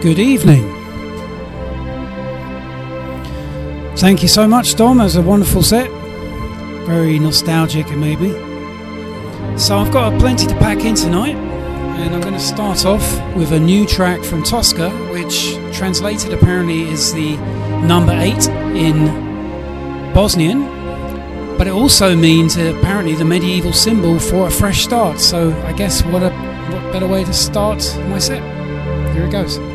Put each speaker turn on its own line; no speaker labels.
Good evening. Thank you so much, Dom. That was a wonderful set. Very nostalgic, it may be. So I've got plenty to pack in tonight, and I'm going to start off with a new track from Tosca, which translated apparently is the number 8 in Bosnian, but it also means apparently the medieval symbol for a fresh start. So I guess what better way to start my set. Here it goes.